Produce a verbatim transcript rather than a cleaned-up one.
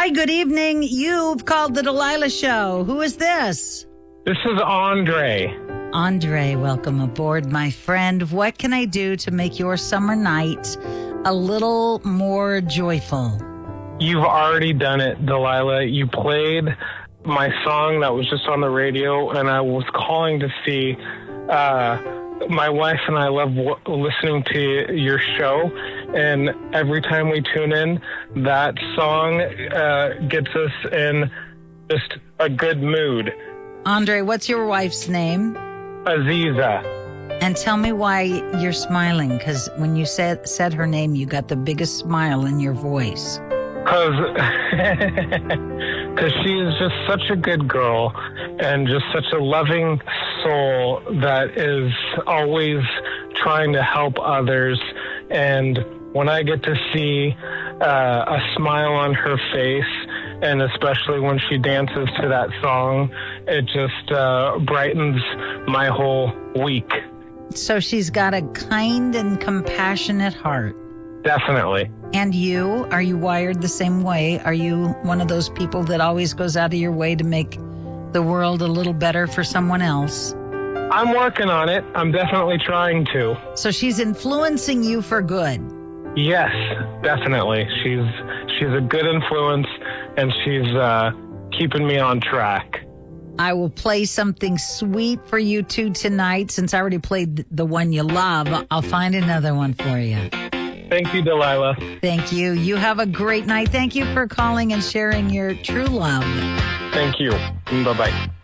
Hi, good evening. You've called the Delilah Show. Who is this? This is Andre. Andre, welcome aboard, my friend. What can I do to make your summer night a little more joyful? You've already done it, Delilah. You played my song that was just on the radio, and I was calling to see. Uh, my wife and I love w- listening to your show, and every time we tune in, that song uh, gets us in just a good mood. Andre, what's your wife's name? Aziza. And tell me why you're smiling, because when you said said her name, you got the biggest smile in your voice. Because she is just such a good girl and just such a loving soul that is always trying to help others. And when I get to see uh, a smile on her face, and especially when she dances to that song, it just uh, brightens my whole week. So she's got a kind and compassionate heart. Definitely. And you, are you wired the same way? Are you one of those people that always goes out of your way to make the world a little better for someone else? I'm working on it. I'm definitely trying to. So she's influencing you for good. Yes, definitely. She's she's a good influence, and she's uh, keeping me on track. I will play something sweet for you two tonight. Since I already played the one you love, I'll find another one for you. Thank you, Delilah. Thank you. You have a great night. Thank you for calling and sharing your true love. Thank you. Bye-bye.